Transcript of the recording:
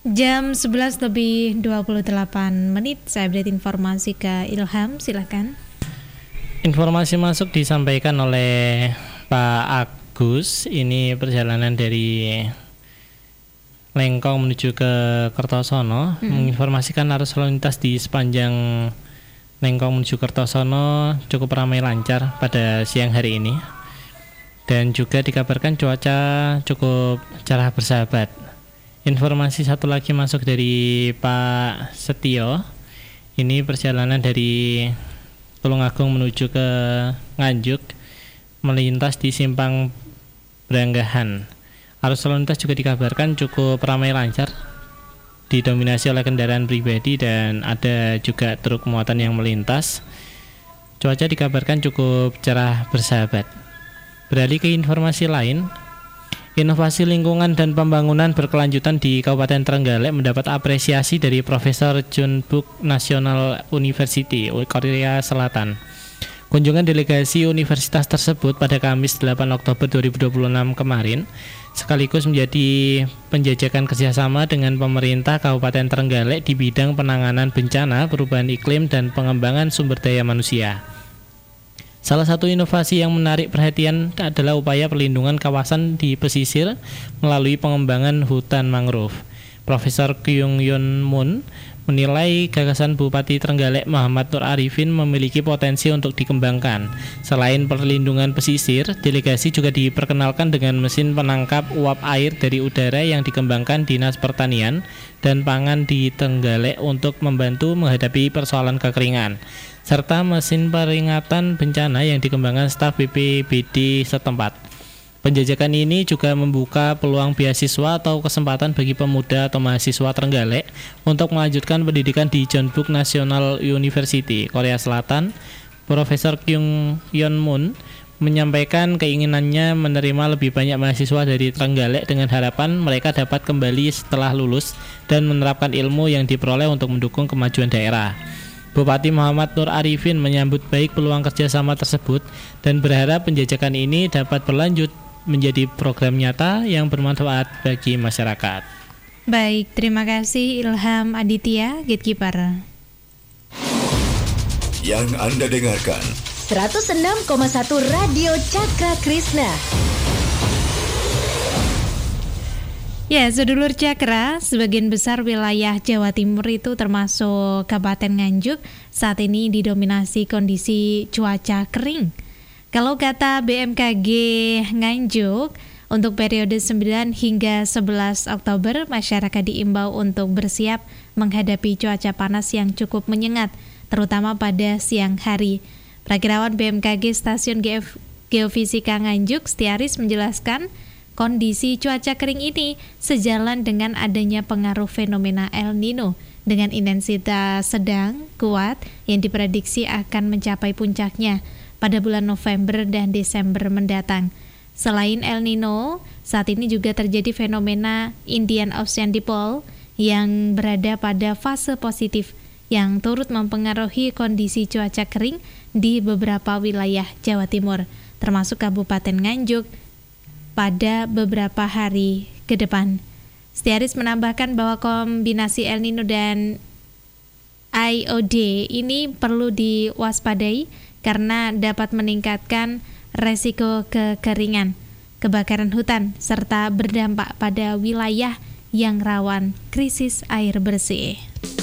Jam 11 lebih 28 menit, saya update informasi ke Ilham, silakan. Informasi masuk disampaikan oleh Pak Agus. Ini perjalanan dari Lengkong menuju ke Kertosono, menginformasikan arus lalu lintas di sepanjang Lengkong menuju Kertosono cukup ramai lancar pada siang hari ini. Dan juga dikabarkan cuaca cukup cerah bersahabat. Informasi satu lagi masuk dari Pak Setio. Ini perjalanan dari Tulungagung menuju ke Nganjuk melintas di Simpang Branggahan. Arus lalu lintas juga dikabarkan cukup ramai lancar, didominasi oleh kendaraan pribadi dan ada juga truk muatan yang melintas. Cuaca dikabarkan cukup cerah bersahabat. Beralih ke informasi lain, inovasi lingkungan dan pembangunan berkelanjutan di Kabupaten Trenggalek mendapat apresiasi dari Profesor Jeonbuk National University, Korea Selatan. Kunjungan delegasi universitas tersebut pada Kamis 8 Oktober 2026 kemarin sekaligus menjadi penjajakan kerjasama dengan pemerintah Kabupaten Trenggalek di bidang penanganan bencana, perubahan iklim, dan pengembangan sumber daya manusia. Salah satu inovasi yang menarik perhatian adalah upaya perlindungan kawasan di pesisir melalui pengembangan hutan mangrove. Profesor Kyung Yeon Moon menilai gagasan Bupati Trenggalek Muhammad Nur Arifin memiliki potensi untuk dikembangkan. Selain perlindungan pesisir, delegasi juga diperkenalkan dengan mesin penangkap uap air dari udara yang dikembangkan Dinas Pertanian dan Pangan di Trenggalek untuk membantu menghadapi persoalan kekeringan, serta mesin peringatan bencana yang dikembangkan staf BPBD setempat. Penjajakan ini juga membuka peluang beasiswa atau kesempatan bagi pemuda atau mahasiswa Trenggalek untuk melanjutkan pendidikan di Jeonbuk National University, Korea Selatan. Profesor Kyung Yeon Moon menyampaikan keinginannya menerima lebih banyak mahasiswa dari Trenggalek dengan harapan mereka dapat kembali setelah lulus dan menerapkan ilmu yang diperoleh untuk mendukung kemajuan daerah. Bupati Muhammad Nur Arifin menyambut baik peluang kerjasama tersebut dan berharap penjajakan ini dapat berlanjut menjadi program nyata yang bermanfaat bagi masyarakat. Baik, terima kasih Ilham Aditya, Gatekeeper. Yang Anda dengarkan 106,1 Radio Cakra Krishna. Ya, sedulur Cakra, sebagian besar wilayah Jawa Timur itu termasuk Kabupaten Nganjuk saat ini didominasi kondisi cuaca kering. Kalau kata BMKG Nganjuk, untuk periode 9 hingga 11 Oktober, masyarakat diimbau untuk bersiap menghadapi cuaca panas yang cukup menyengat, terutama pada siang hari. Prakirawan BMKG Stasiun Geofisika Nganjuk, Setiaris, menjelaskan kondisi cuaca kering ini sejalan dengan adanya pengaruh fenomena El Nino dengan intensitas sedang kuat yang diprediksi akan mencapai puncaknya pada bulan November dan Desember mendatang. Selain El Nino, saat ini juga terjadi fenomena Indian Ocean Dipole yang berada pada fase positif yang turut mempengaruhi kondisi cuaca kering di beberapa wilayah Jawa Timur, termasuk Kabupaten Nganjuk pada beberapa hari ke depan. Setiaris menambahkan bahwa kombinasi El Nino dan IOD ini perlu diwaspadai karena dapat meningkatkan resiko kekeringan, kebakaran hutan, serta berdampak pada wilayah yang rawan krisis air bersih.